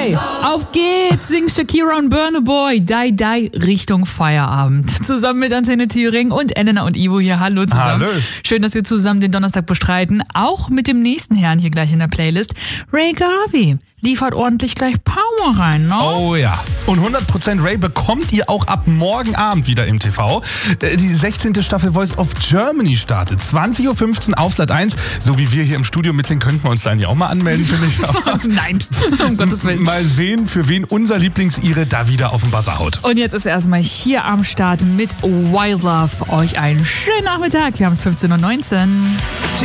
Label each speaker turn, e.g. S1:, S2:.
S1: Hey, auf geht's, singt Shakira und Burna Boy, Die Die Richtung Feierabend. Zusammen mit Antenne Thüringen und Elena und Ivo hier, hallo zusammen.
S2: Hallo.
S1: Schön, dass wir zusammen den Donnerstag bestreiten, auch mit dem nächsten Herrn hier gleich in der Playlist. Ray Garvey liefert ordentlich gleich Power rein, ne?
S2: Oh ja. Und 100% Ray bekommt ihr auch ab morgen Abend wieder im TV. Die 16. Staffel Voice of Germany startet. 20.15 Uhr auf Sat 1. So wie wir hier im Studio mitsingen, könnten wir uns dann ja auch mal anmelden, finde ich.
S1: Nein, um Gottes Willen.
S2: Mal sehen, für wen unser Lieblingsire da wieder auf den Buzzer haut.
S1: Und jetzt ist erstmal hier am Start mit Wild Love. Euch einen schönen Nachmittag. Wir haben es 15.19 Uhr.